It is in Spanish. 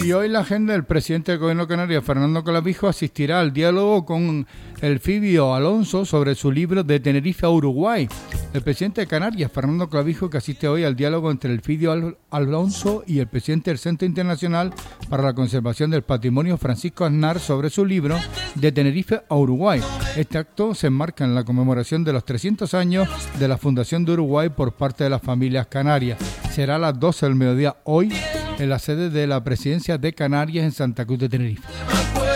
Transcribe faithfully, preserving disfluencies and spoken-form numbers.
Y hoy la agenda del presidente del Gobierno canario, Fernando Clavijo, asistirá al diálogo con el Fabio Alonso sobre su libro De Tenerife a Uruguay. El presidente de Canarias, Fernando Clavijo, que asiste hoy al diálogo entre el Fabio Alonso y el presidente del Centro Internacional para la Conservación del Patrimonio, Francisco Aznar, sobre su libro De Tenerife a Uruguay. Este acto se enmarca en la conmemoración de los trescientos años de la fundación de Uruguay por parte de las familias canarias. Será a las doce del mediodía hoy en la sede de la Presidencia de Canarias en Santa Cruz de Tenerife.